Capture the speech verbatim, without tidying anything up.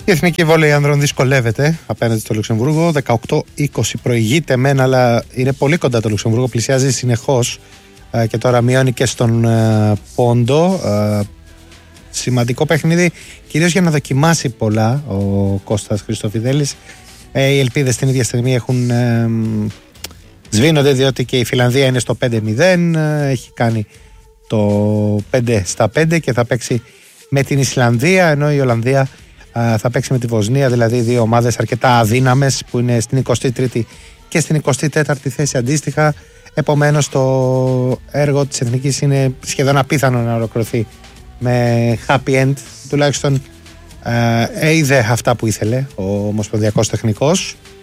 Η Εθνική Βόλεϊ Ανδρών δυσκολεύεται απέναντι στο Λουξεμβούργο. δεκαοκτώ είκοσι προηγείται μεν, αλλά είναι πολύ κοντά το Λουξεμβούργο. Πλησιάζει συνεχώς και τώρα μειώνει και στον πόντο. Σημαντικό παιχνίδι, κυρίως για να δοκιμάσει πολλά ο Κώστας Χριστοφιδέλης. Οι ελπίδες την ίδια στιγμή έχουν σβήνονται, διότι και η Φιλανδία είναι στο πέντε μηδέν. Έχει κάνει το πέντε στα πέντε και θα παίξει με την Ισλανδία, ενώ η Ολλανδία θα παίξει με τη Βοσνία, δηλαδή δύο ομάδες αρκετά αδύναμες που είναι στην εικοστή τρίτη και στην εικοστή τέταρτη θέση αντίστοιχα. Επομένως το έργο της Εθνικής είναι σχεδόν απίθανο να ολοκληρωθεί με happy end, τουλάχιστον ε, είδε αυτά που ήθελε ο ομοσπονδιακός τεχνικός.